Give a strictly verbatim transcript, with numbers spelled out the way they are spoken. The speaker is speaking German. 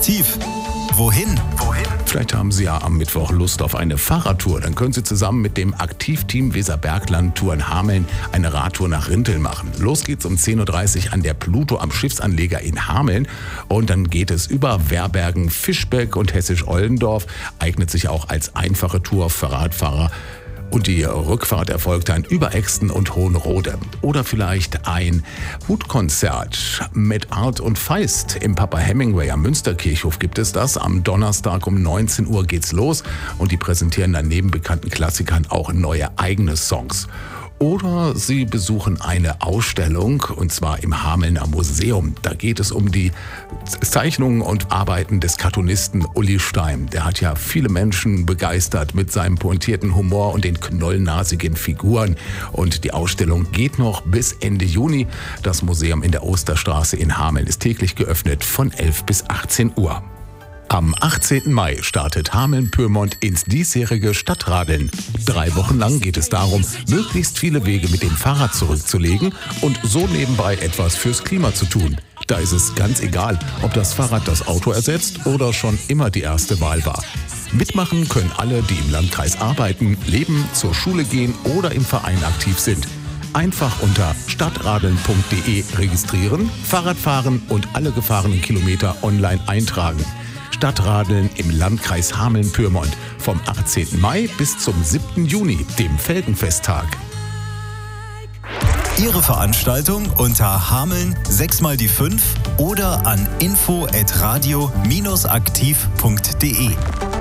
Tief. Wohin? Wohin? Vielleicht haben Sie ja am Mittwoch Lust auf eine Fahrradtour. Dann können Sie zusammen mit dem Aktivteam Weserbergland Touren Hameln eine Radtour nach Rinteln machen. Los geht's um zehn Uhr dreißig an der Pluto am Schiffsanleger in Hameln. Und dann geht es über Werbergen, Fischbeck und Hessisch-Ollendorf. Eignet sich auch als einfache Tour für Radfahrer. Und die Rückfahrt erfolgt dann über Exten und Hohenrode. Oder vielleicht ein Hutkonzert mit Art und Feist im Papa Hemingway am Münsterkirchhof gibt es das. Am Donnerstag um neunzehn Uhr geht's los und die präsentieren dann neben bekannten Klassikern auch neue eigene Songs. Oder Sie besuchen eine Ausstellung, und zwar im Hamelner Museum. Da geht es um die Zeichnungen und Arbeiten des Cartoonisten Uli Stein. Der hat ja viele Menschen begeistert mit seinem pointierten Humor und den knollnasigen Figuren. Und die Ausstellung geht noch bis Ende Juni. Das Museum in der Osterstraße in Hameln ist täglich geöffnet von elf bis achtzehn Uhr. Am achtzehnten Mai startet Hameln-Pyrmont ins diesjährige Stadtradeln. Drei Wochen lang geht es darum, möglichst viele Wege mit dem Fahrrad zurückzulegen und so nebenbei etwas fürs Klima zu tun. Da ist es ganz egal, ob das Fahrrad das Auto ersetzt oder schon immer die erste Wahl war. Mitmachen können alle, die im Landkreis arbeiten, leben, zur Schule gehen oder im Verein aktiv sind. Einfach unter stadtradeln punkt de registrieren, Fahrrad fahren und alle gefahrenen Kilometer online eintragen. Stadtradeln im Landkreis Hameln-Pyrmont vom achtzehnten Mai bis zum siebten Juni, dem Felgenfesttag. Ihre Veranstaltung unter Hameln sechs mal die fünf oder an info at radio aktiv punkt de.